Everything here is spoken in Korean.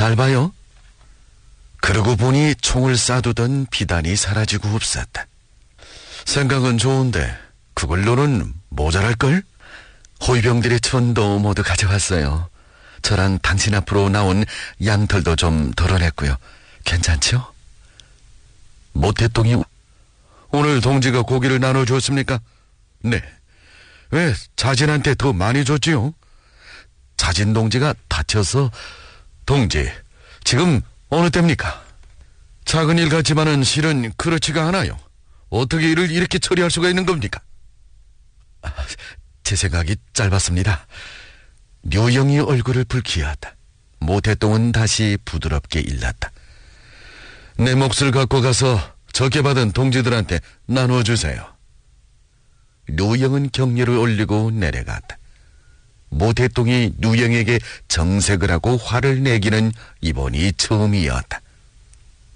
잘 봐요. 그러고 보니 총을 쏴두던 비단이 사라지고 없었다. 생각은 좋은데 그걸로는 모자랄걸? 호위병들의 천도 모두 가져왔어요. 저랑 당신 앞으로 나온 양털도 좀 덜어냈고요. 괜찮죠? 모태똥이 오늘 동지가 고기를 나눠줬습니까? 네. 왜 자진한테 더 많이 줬지요? 자진 동지가 다쳐서. 동지, 지금 어느 때입니까? 작은 일 같지만은 실은 그렇지가 않아요. 어떻게 일을 이렇게 처리할 수가 있는 겁니까? 제 생각이 짧았습니다. 류영이 얼굴을 붉히었다. 모태똥은 다시 부드럽게 일렀다. 내 몫을 갖고 가서 적게 받은 동지들한테 나누어주세요. 류영은 경례를 올리고 내려갔다. 모태똥이 류영에게 정색을 하고 화를 내기는 이번이 처음이었다.